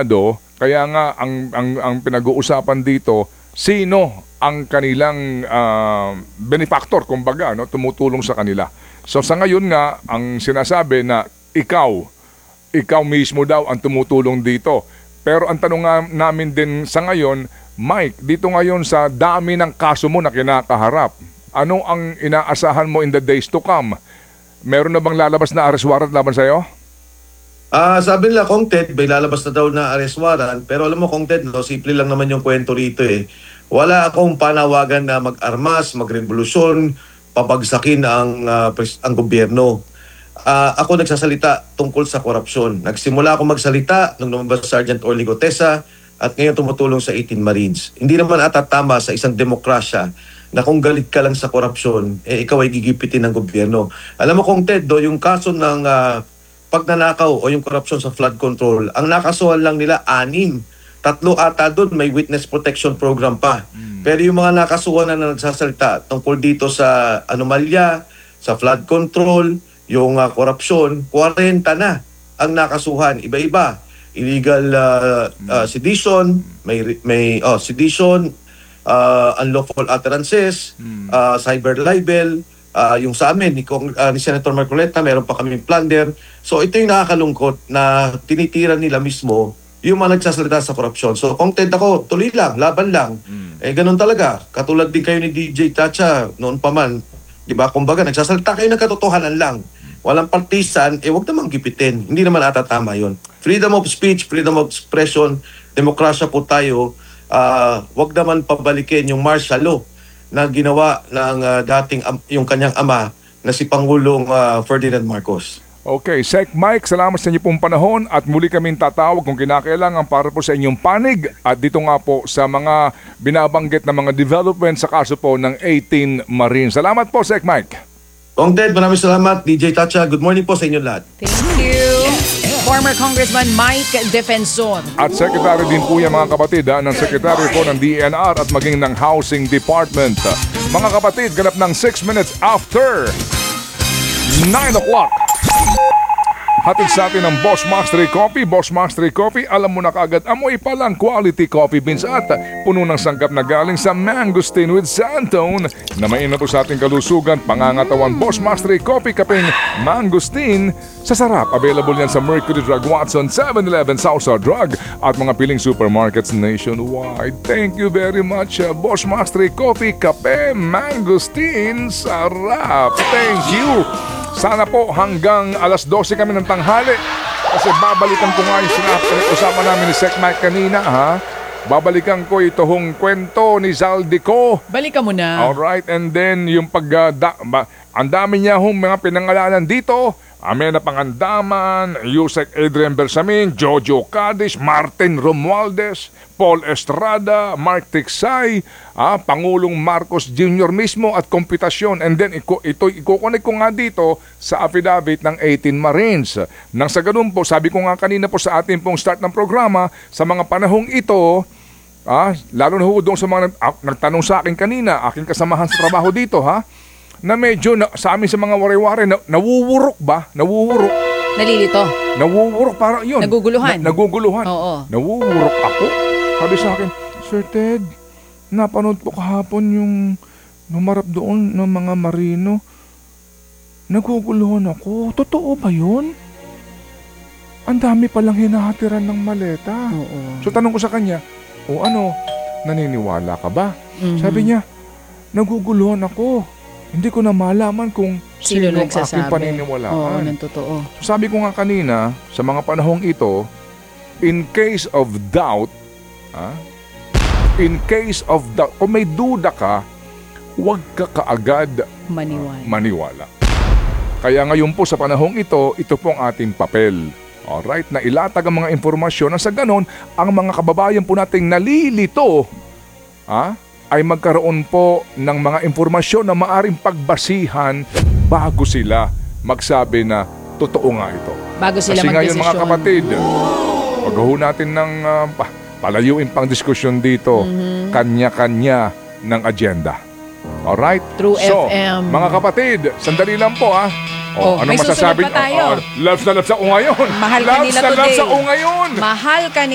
Kaya nga ang pinag-uusapan dito, sino ang kanilang benefactor, kumbaga, no, tumutulong sa kanila. So sa ngayon nga, ang sinasabi na ikaw mismo daw ang tumutulong dito. Pero ang tanong nga namin din sa ngayon, Mike, dito ngayon sa dami ng kaso mo na kinakaharap, ano ang inaasahan mo in the days to come? Meron na bang lalabas na arrest warrant laban sa'yo? Sabi nila, Kong Ted, may lalabas na daw na arrest warrant. Pero alam mo, Kong Ted, no, simple lang naman yung kwento rito eh. Wala akong panawagan na mag-armas, magrevolusyon, papagsakin ang gobyerno. Ako nagsasalita tungkol sa korupsyon. Nagsimula ako magsalita nung lumabas Sergeant Orly Gotesa at ngayon tumutulong sa 18 Marines. Hindi naman atatama sa isang demokrasya na kung galit ka lang sa korupsyon, ikaw ay gigipitin ng gobyerno. Alam mo, Kong Ted, yung kaso ng pagnanakaw o yung korupsyon sa flood control, ang nakasuhan lang nila 6. 3 ata doon, may witness protection program pa. Pero yung mga nakasuhan na nagsasalita tungkol dito sa anomalya, sa flood control, yung korupsyon, 40 na ang nakasuhan. Iba-iba. Illegal sedition, may sedition, unlawful utterances, cyber libel, yung sa amin, ni Senator Marcoleta, meron pa kaming plunder. So ito yung nakakalungkot na tinitira nila mismo yung mga nagsasalita sa korupsyon. So content ako, tuloy lang, laban lang. Ganun talaga. Katulad din kayo ni DJ Tacha, noon pa man, di ba? Kumbaga, nagsasalita kayo ng katotohanan lang. Walang partisan, wag namang gipitin. Hindi naman ata tama yun. Freedom of speech, freedom of expression, demokrasya po tayo. Wag naman pabalikin yung martial law na ginawa ng dating yung kanyang ama na si Pangulong Ferdinand Marcos. Okay, Sec Mike, salamat sa inyo pong panahon at muli kaming tatawag kung kinakailangan para po sa inyong panig at dito nga po sa mga binabanggit na mga development sa kaso po ng 18 Marines. Salamat po, Sec Mike. Kong Ted, maraming salamat. DJ Tacha, good morning po sa inyo lahat. Thank you. Former Congressman Mike Defensor. At Secretary din po yan, mga kapatid, ng Secretary po ng DNR at maging ng Housing Department. Mga kapatid, ganap ng 6 minutes after 9 o'clock. Hatid sa atin ng Boss Mastery Coffee. Boss Mastery Coffee, alam mo na kaagad, amoy pa lang quality coffee beans at puno ng sangkap na galing sa Mangosteen with Santone na mainam po sa ating kalusugan, pangangatawan. Boss Mastery Coffee, kaping Mangosteen sa sarap. Available yan sa Mercury Drug, Watson, 7-Eleven, Southside Drug at mga piling supermarkets nationwide. Thank you very much, Boss Mastery Coffee, kape Mangosteen, sarap. Thank you. Sana po hanggang alas 12 kami ng tanghali kasi babalikan ko nga yung usapan namin ni Sec Mike kanina, ha? Babalikan ko itong kwento ni Zaldico. Balikan mo na. Alright, and then yung ang dami niya mga pinangalanan dito. Amena Pangandaman, Yusek Adrian Bersamin, Jojo Cadiz, Martin Romualdez, Paul Estrada, Mark Tiksay, Pangulong Marcos Jr. mismo at kompetasyon. And then ikukunik ko nga dito sa affidavit ng 18 Marines. Nang sa ganun po, sabi ko nga kanina po sa ating pong start ng programa, sa mga panahong ito, lalo na doon sa mga nagtanong sa akin kanina, aking kasamahan sa trabaho dito, na medyo sa amin sa mga wari-wari, nawuwurok ba? Nawuwurok. Nalilito. Nawuwurok, parang yun. Naguguluhan. Naguguluhan. Oo. Nawuwurok ako. Sabi sa akin, Sir Ted, napanood po kahapon yung numarap doon ng mga marino. Naguguluhan ako. Totoo ba yun? Ang dami palang hinahatiran ng maleta. Oo. So tanong ko sa kanya, naniniwala ka ba? Mm-hmm. Sabi niya, naguguluhan ako. Hindi ko na malaman kung sino ang aking paniniwalaan. Oo, ng totoo. So sabi ko nga kanina, sa mga panahong ito, in case of doubt, kung may duda ka, huwag ka kaagad maniwala. Kaya ngayon po sa panahong ito pong ating papel. Alright, na ilatag ang mga informasyon na sa ganon, ang mga kababayan po nating nalilito, ay magkaroon po ng mga informasyon na maaring pagbasihan bago sila magsabi na totoo nga ito. Bago sila kasi ngayon magdesisyon. mga kapatid, wag ho natin ng palayuin pang diskusyon dito, kanya-kanya ng agenda. Alright? True so, FM. mga kapatid, sandali lang po anong may masasabi? susunod pa tayo. Loves na loves ako ngayon. Mahal ka nila today. Loves na loves ako ngayon. Mahal ka